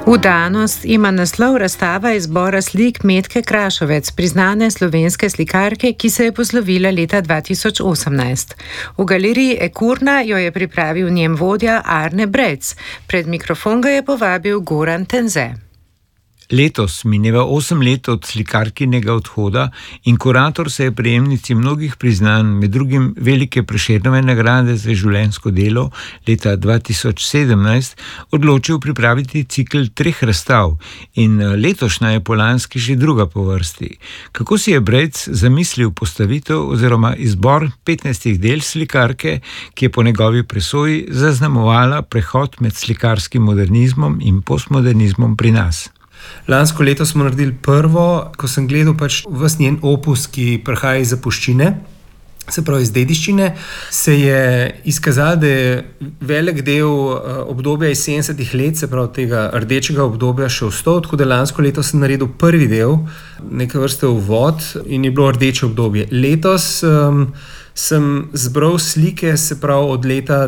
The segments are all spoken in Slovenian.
Vdanost ima naslov razstava izbora slik Metke Krašovec, priznane slovenske slikarke, ki se je poslovila leta 2018. V galeriji Ekurna jo je pripravil njen vodja Arne Brec. Pred mikrofon ga je povabil Goran Tenze. Letos mineva 8 let od slikarkinega odhoda in kurator se je prejemnici mnogih priznanj, med drugim velike Prešernove nagrade za življenjsko delo leta 2017, odločil pripraviti cikel 3 razstav in letošnja je po lanski že druga po vrsti. Kako si je Brec zamislil postavitev oziroma izbor 15 del slikarke, ki je po njegovi presoji zaznamovala prehod med slikarskim modernizmom in postmodernizmom pri nas? Lansko leto smo naredili prvo, ko sem gledal ves njen opus, ki prihaja iz zapuščine, se pravi iz dediščine, se je izkazalo, da je velik del obdobja iz 70 let, se pravi tega rdečega obdobja, še ostal, tako da lansko leto sem naredil prvi del, neke vrste uvod in je bilo rdeče obdobje. Letos sem zbral slike, se pravi od leta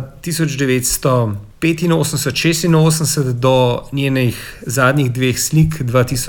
1985-86 do njenih zadnjih 2 slik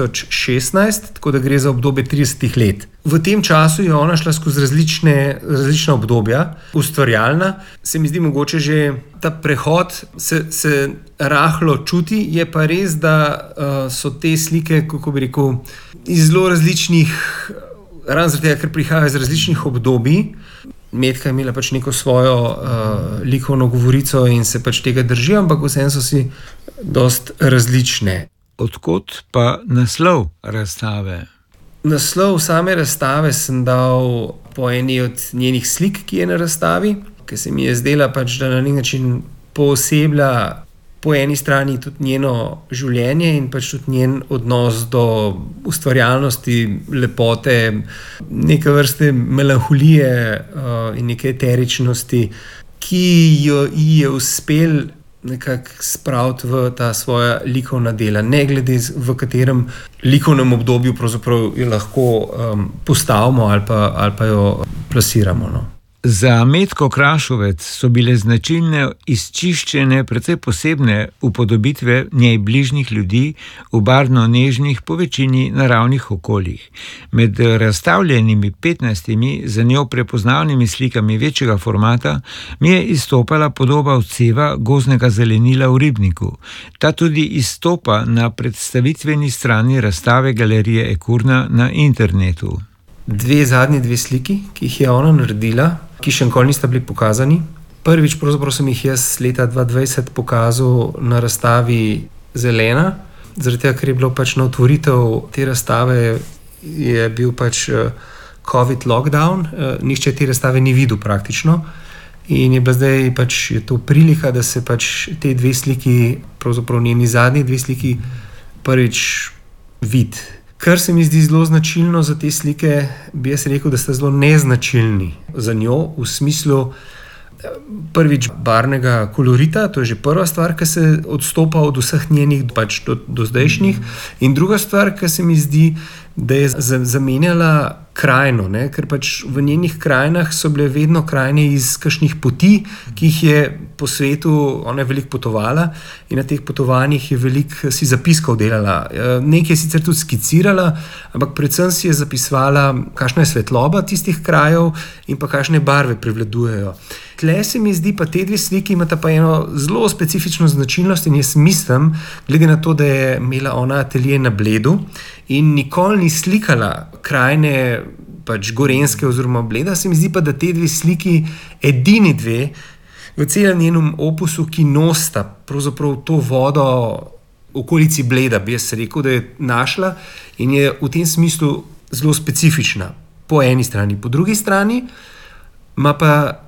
2016, tako da gre za obdobje 30 let. V tem času je ona šla skozi različna obdobja, ustvarjalna. Se mi zdi mogoče že ta prehod se rahlo čuti, je pa res, da so te slike, kako bi rekel, iz zelo različnih, ravno zaradi tega, ker prihajajo iz različnih obdobij. Metka je imela neko svojo likovno govorico in se tega držijo, ampak vseeno so si dost različne. Odkot pa naslov razstave? Naslov same razstave sem dal po eni od njenih slik, ki je na razstavi, ki se mi je zdela, da na nek način pooseblja po eni strani tudi njeno življenje in tudi njen odnos do ustvarjalnosti, lepote, neke vrste melanholije in neke eteričnosti, ki jo je uspel nekako spraviti v ta svoja likovna dela, ne glede v katerem likovnem obdobju pravzaprav jo lahko postavimo ali pa jo plasiramo, no. Za Metko Krašovec so bile značilne izčiščene, precej posebne upodobitve njej bližnjih ljudi v barvno nežnih, po večini naravnih okoljih. Med razstavljenimi 15 za njo prepoznavnimi slikami večjega formata mi je izstopala podoba odseva gozdnega zelenila v ribniku. Ta tudi izstopa na predstavitveni strani razstave galerije Ekurna na internetu. Zadnji 2 sliki, ki jih je ona naredila, ki še nikoli nista bili pokazani. Prvič pravzaprav sem jih jaz leta 2020 pokazal na razstavi Zelena, zaradi tega, ker je bilo na otvoritev te razstave je bil COVID lockdown, nihče te razstave ni videl praktično in je bila zdaj je to prilika, da se te 2 sliki, pravzaprav njeni zadnji 2 sliki prvič vidi. Kar se mi zdi zelo značilno za te slike, bi jaz rekel, da sta zelo neznačilni za njo, v smislu prvič barvnega kolorita, to je že prva stvar, ki se odstopa od vseh njenih do zdajšnjih, in druga stvar, ki se mi zdi, da je zamenjala krajino, ne? Ker v njenih krajinah so bile vedno krajine iz kakšnih poti, ki jih je po svetu, ona je veliko potovala in na teh potovanjih je veliko si zapiskov delala. Nekaj je sicer tudi skicirala, ampak predvsem si je zapisovala, kakšna je svetloba tistih krajev in pa kakšne barve prevladujejo. Tle se mi zdi, pa te 2 sliki imata pa eno zelo specifično značilnost in jaz mislim, glede na to, da je imela ona atelje na Bledu in nikoli ni slikala krajine Gorenjske oziroma Bleda, se mi zdi pa, da te 2 sliki, edini 2, v celem njenem opusu, ki nosta pravzaprav to vodo v okolici Bleda, bi jaz rekel, da je našla in je v tem smislu zelo specifična. Po eni strani. Po drugi strani ima pa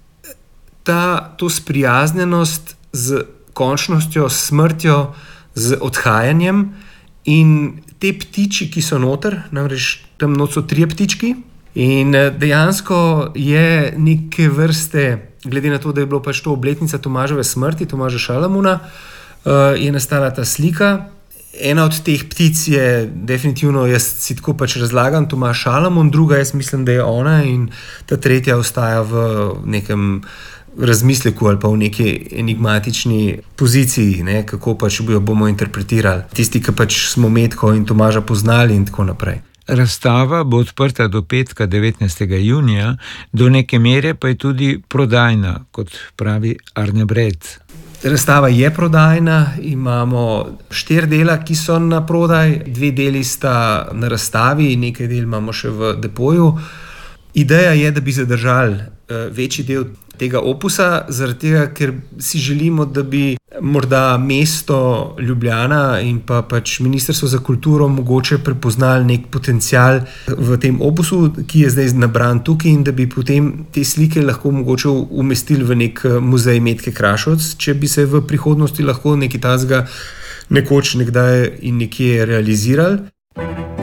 to sprijaznjenost z končnostjo, s smrtjo, z odhajanjem in te ptiči, ki so noter, namreč tam not so 3 ptički in dejansko je neke vrste, glede na to, da je bilo to obletnica Tomaževe smrti, Tomaža Šalamuna, je nastala ta slika. Ena od teh ptic je definitivno, jaz si tako razlagam, Tomaž Šalamun, druga jaz mislim, da je ona in ta tretja ostaja v nekem razmisleku ali pa v neki enigmatični poziciji, ne, kako pač jo bomo interpretirali. Tisti, ki pač smo Metko in Tomaža poznali in tako naprej. Razstava bo odprta do petka 19. junija, do neke mere pa je tudi prodajna, kot pravi Arne Bred. Razstava je prodajna, imamo 4 dela, ki so na prodaj, 2 deli sta na razstavi, nekaj del imamo še v depoju. Ideja je, da bi zadržali večji del tega opusa, zaradi tega, ker si želimo, da bi morda mesto Ljubljana in pa pač Ministrstvo za kulturo mogoče prepoznali nek potencial v tem opusu, ki je zdaj nabran tukaj, in da bi potem te slike lahko mogoče umestili v nek muzej Metke Krašovec, če bi se v prihodnosti lahko nekaj takega nekoč nekdaj in nekje realizirali.